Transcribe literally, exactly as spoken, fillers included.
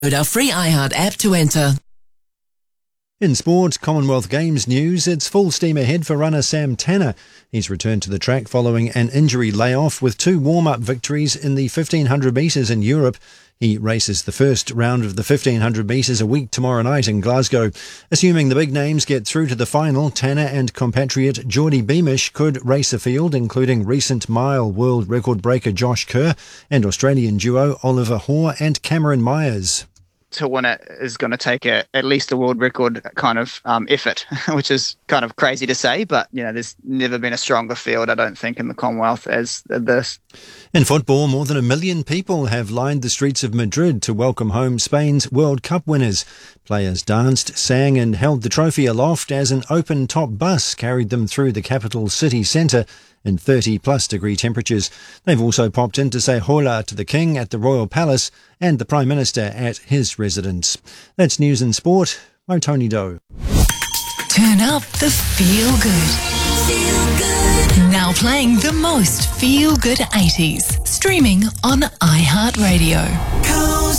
Download our free iHeart app to enter. In sport, Commonwealth Games news, it's full steam ahead for runner Sam Tanner. He's returned to the track following an injury layoff with two warm-up victories in the fifteen hundred metres in Europe. He races the first round of the fifteen hundred metres a week tomorrow night in Glasgow. Assuming the big names get through to the final, Tanner and compatriot Geordie Beamish could race a field, including recent mile world record breaker Josh Kerr and Australian duo Oliver Hoare and Cameron Myers. To win it is going to take a, at least a world record kind of um, effort, which is kind of crazy to say, but you know, there's never been a stronger field, I don't think, in the Commonwealth as this. In football, more than a million people have lined the streets of Madrid to welcome home Spain's World Cup winners. Players danced, sang and held the trophy aloft as an open-top bus carried them through the capital's city centre in thirty plus degree temperatures. They've also popped in to say hola to the King at the Royal Palace and the Prime Minister at his residence. That's news and sport. I'm Tony Doe. Turn up the feel good. Feel good. Now playing the most feel good eighties. Streaming on iHeartRadio.